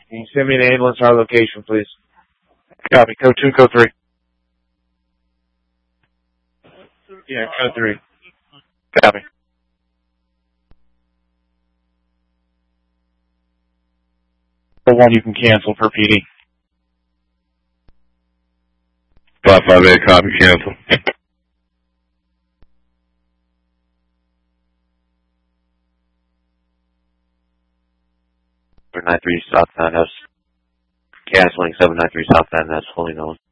Can you send me an ambulance to our location, please? Copy. Code 2, code 3. Yeah, code 3. Copy. The one you can cancel for PD. 558, copy, cancel. 793 South Van Ness. Canceling 793 South Van Ness, fully known.